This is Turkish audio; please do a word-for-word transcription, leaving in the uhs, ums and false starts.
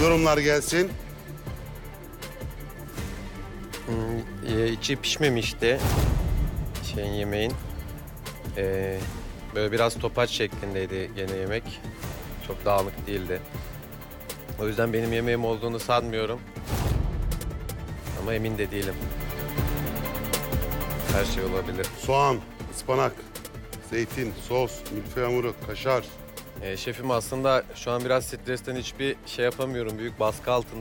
Yorumlar gelsin. Hmm, e, içi pişmemişti şeyin yemeğin. Ee, böyle biraz topaç şeklindeydi gene yemek. Çok dağınık değildi. O yüzden benim yemeğim olduğunu sanmıyorum. Ama emin de değilim. Her şey olabilir. Soğan, ıspanak, zeytin, sos, milföy hamuru, kaşar. Ee, şefim aslında şu an biraz stresten hiçbir şey yapamıyorum. Büyük baskı altındayım.